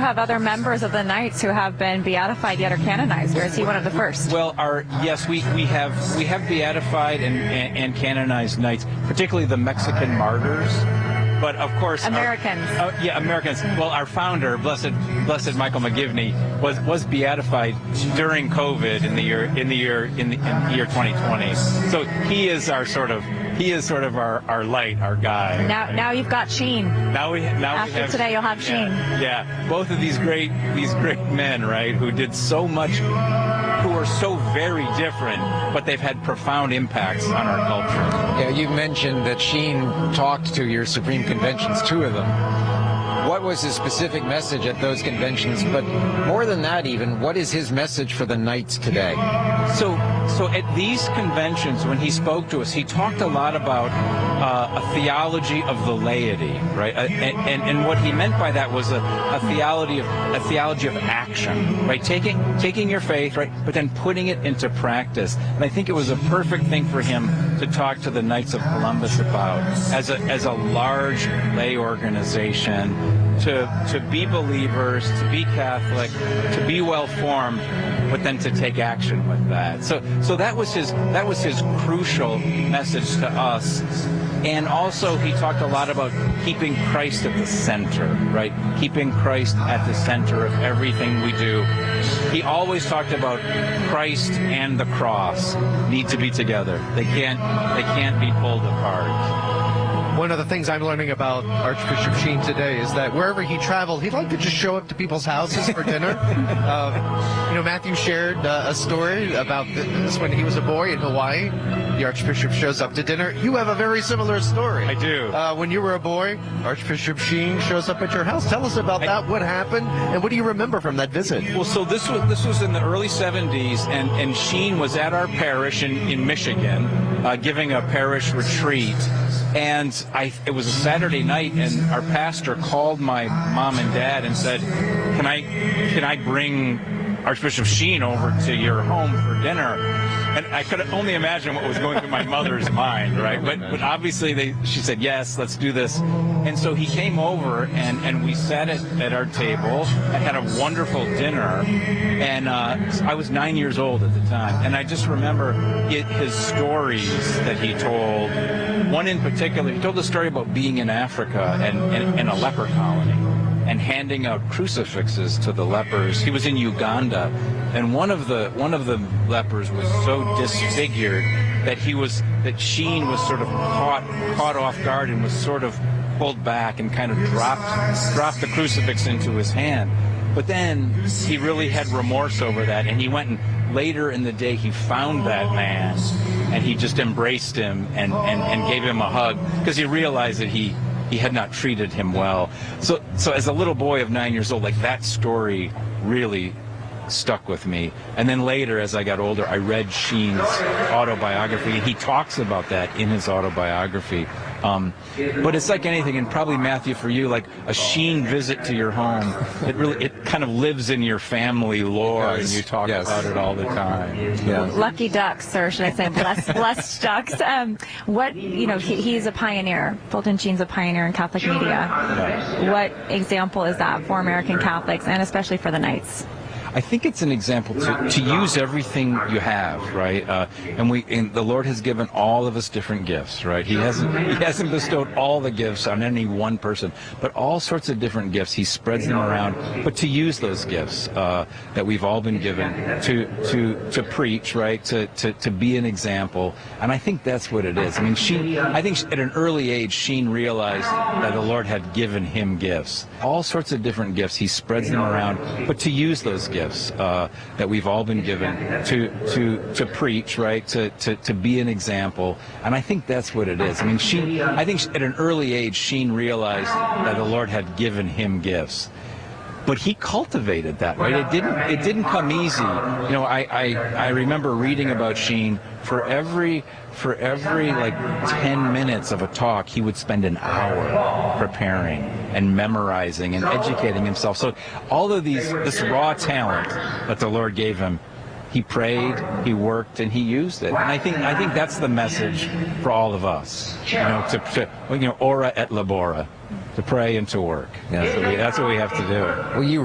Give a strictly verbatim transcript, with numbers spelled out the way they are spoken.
have other members of the Knights who have been beatified yet are canonized, or is he one of the first? Well, our yes, we we have we have beatified and and, and canonized Knights, particularly the Mexican martyrs. But of course, Americans. Our, uh, yeah, Americans. Well, our founder, Blessed Blessed Michael McGivney, was was beatified during COVID in the year in the year in the, in the year twenty twenty. So he is our sort of he is sort of our, our light, our guy. Now right? now you've got Sheen. Now we now After we have, today, you'll have Sheen. Yeah, yeah, both of these great these great men, right, who did so much, who are so very different, but they've had profound impacts on our culture. Yeah, you mentioned that Sheen talked to your Supreme Conventions, two of them. What was his specific message at those conventions? But more than that even, what is his message for the Knights today? So, so at these conventions, when he spoke to us, he talked a lot about uh, a theology of the laity, right? Uh, and, and and what he meant by that was a, a theology of a theology of action, right? Taking taking your faith, right, but then putting it into practice. And I think it was a perfect thing for him to talk to the Knights of Columbus about as a as a large lay organization. To, to be believers, to be Catholic, to be well formed, but then to take action with that. So so that was his that was his crucial message to us. And also he talked a lot about keeping Christ at the center, right? Keeping Christ at the center of everything we do. He always talked about Christ and the cross need to be together. They can't they can't be pulled apart. One of the things I'm learning about Archbishop Sheen today is that wherever he traveled, he'd like to just show up to people's houses for dinner. uh, you know, Matthew shared uh, a story about this when he was a boy in Hawaii. The Archbishop shows up to dinner. You have a very similar story. I do. Uh, when you were a boy, Archbishop Sheen shows up at your house. Tell us about I, that. What happened, and what do you remember from that visit? Well, so this was this was in the early seventies, and and Sheen was at our parish in in Michigan, uh, giving a parish retreat. And I, it was a Saturday night, and our pastor called my mom and dad and said, "Can I, can I bring Archbishop Sheen over to your home for dinner?" And I could only imagine what was going through my mother's mind, right? But but obviously they, she said, "Yes, let's do this." And so he came over, and, and we sat at, at our table and had a wonderful dinner. And uh, I was nine years old at the time, and I just remember it, his stories that he told. One in particular, he told a story about being in Africa and in a leper colony and handing out crucifixes to the lepers. He was in Uganda, and one of the one of the lepers was so disfigured that he was that Sheen was sort of caught caught off guard and was sort of pulled back and kind of dropped dropped the crucifix into his hand. But then he really had remorse over that, and he went and later in the day he found that man, and he just embraced him and, and, and gave him a hug because he realized that he, he had not treated him well. So so as a little boy of nine years old, like that story really stuck with me. And then later, as I got older, I read Sheen's autobiography, and he talks about that in his autobiography. Um, but it's like anything, and probably Matthew for you, like a Sheen visit to your home, it really, it kind of lives in your family lore, and you talk yes. about it all the time. Yeah. Lucky ducks, or should I say blessed, blessed ducks. Um, what, you know, he, he's a pioneer. Fulton Sheen's a pioneer in Catholic media. Yeah. What example is that for American Catholics, and especially for the Knights? I think it's an example to, to use everything you have, right? Uh, and we, and the Lord has given all of us different gifts, right? He hasn't, He hasn't bestowed all the gifts on any one person, but all sorts of different gifts. He spreads them around, but to use those gifts uh, that we've all been given to to to preach, right? To to to be an example, and I think that's what it is. I mean, Sheen, I think at an early age, Sheen realized that the Lord had given him gifts, all sorts of different gifts. He spreads them around, but to use those gifts. Uh, that we've all been given to to to preach, right? To, to to be an example, and I think that's what it is. I mean, Sheen, I think at an early age, Sheen realized that the Lord had given him gifts, but he cultivated that, right? It didn't it didn't come easy. You know, I I, I remember reading about Sheen. For every for every like ten minutes of a talk, he would spend an hour preparing and memorizing and educating himself. So all of these, this raw talent that the Lord gave him, he prayed, he worked, and he used it. And I think I think that's the message for all of us. You know, to, to you know, ora et labora, to pray and to work. Yeah. That's what we, that's what we have to do. Well, you